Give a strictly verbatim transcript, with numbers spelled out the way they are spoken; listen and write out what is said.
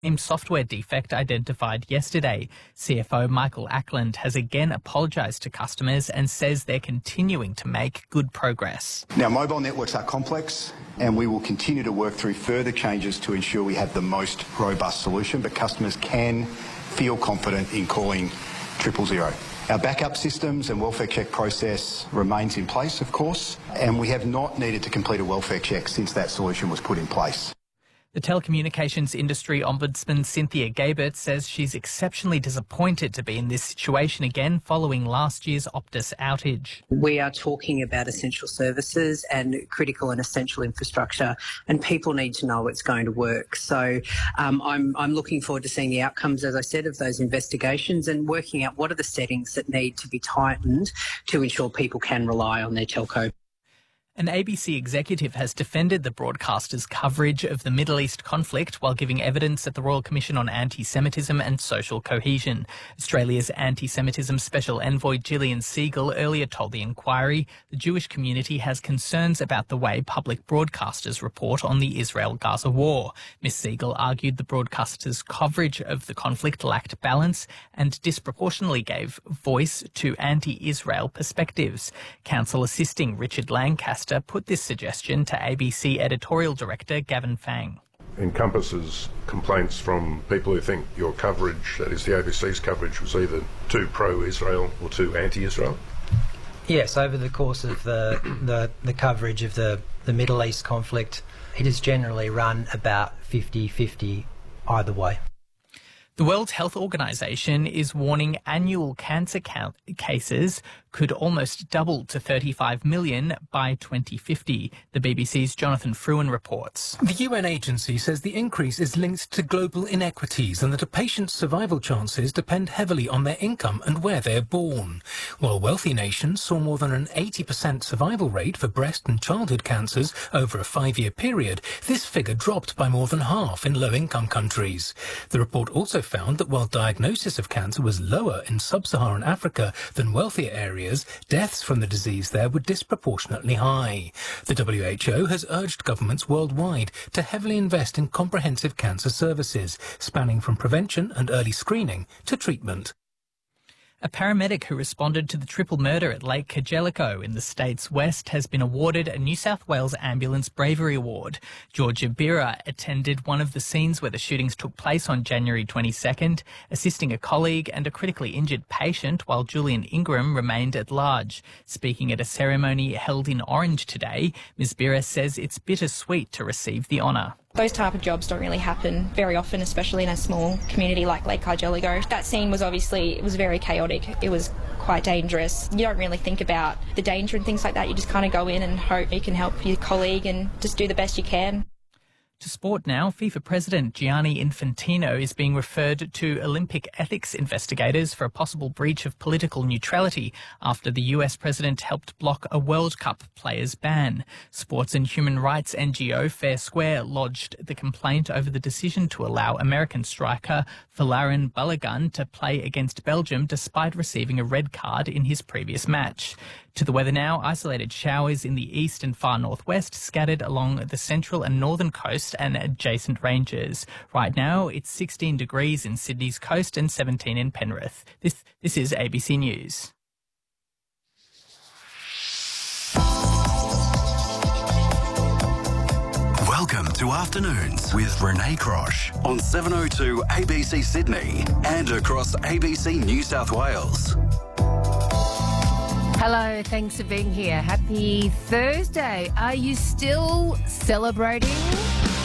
same software defect identified yesterday. C F O Michael Ackland has again apologised to customers and says they're continuing to make good progress. Now, mobile networks are complex and we will continue to work through further changes to ensure we have the most robust solution, but customers can feel confident in calling triple zero. Our backup systems and welfare check process remains in place, of course, and we have not needed to complete a welfare check since that solution was put in place. The telecommunications industry ombudsman Cynthia Gabert says she's exceptionally disappointed to be in this situation again following last year's Optus outage. We are talking about essential services and critical and essential infrastructure, and people need to know it's going to work. So um, I'm, I'm looking forward to seeing the outcomes, as I said, of those investigations and working out what are the settings that need to be tightened to ensure people can rely on their telco. An A B C executive has defended the broadcaster's coverage of the Middle East conflict while giving evidence at the Royal Commission on Anti-Semitism and Social Cohesion. Australia's anti-Semitism special envoy Gillian Segal earlier told the inquiry the Jewish community has concerns about the way public broadcasters report on the Israel-Gaza war. Miz Segal argued the broadcaster's coverage of the conflict lacked balance and disproportionately gave voice to anti-Israel perspectives. Counsel assisting Richard Lancaster put this suggestion to A B C editorial director Gavin Fang. Encompasses complaints from people who think your coverage, that is the A B C's coverage, was either too pro-Israel or too anti-Israel? Yes, over the course of the, the, the coverage of the, the Middle East conflict, it has generally run about fifty fifty either way. The World Health Organization is warning annual cancer count cases could almost double to thirty-five million by twenty fifty. The B B C's Jonathan Fruin reports. The U N agency says the increase is linked to global inequities and that a patient's survival chances depend heavily on their income and where they're born. While wealthy nations saw more than an eighty percent survival rate for breast and childhood cancers over a five-year period, this figure dropped by more than half in low-income countries. The report also found that while diagnosis of cancer was lower in sub-Saharan Africa than wealthier areas, deaths from the disease there were disproportionately high. The W H O has urged governments worldwide to heavily invest in comprehensive cancer services, spanning from prevention and early screening to treatment. A paramedic who responded to the triple murder at Lake Cargellico in the state's west has been awarded a New South Wales Ambulance Bravery Award. Georgia Bira attended one of the scenes where the shootings took place on January twenty-second, assisting a colleague and a critically injured patient while Julian Ingram remained at large. Speaking at a ceremony held in Orange today, Miz Bira says it's bittersweet to receive the honour. Those type of jobs don't really happen very often, especially in a small community like Lake Cargellico. That scene was obviously, it was very chaotic. It was quite dangerous. You don't really think about the danger and things like that. You just kind of go in and hope you can help your colleague and just do the best you can. To sport now, FIFA President Gianni Infantino is being referred to Olympic ethics investigators for a possible breach of political neutrality after the U S president helped block a World Cup players' ban. Sports and human rights N G O Fair Square lodged the complaint over the decision to allow American striker Folarin Balogun to play against Belgium despite receiving a red card in his previous match. To the weather now, isolated showers in the east and far northwest scattered along the central and northern coast and adjacent ranges. Right now, it's sixteen degrees in Sydney's coast and seventeen in Penrith. This, this is A B C News. Welcome to Afternoons with Renee Crosh on seven oh two A B C Sydney and across A B C New South Wales. Hello, thanks for being here. Happy Thursday. Are you still celebrating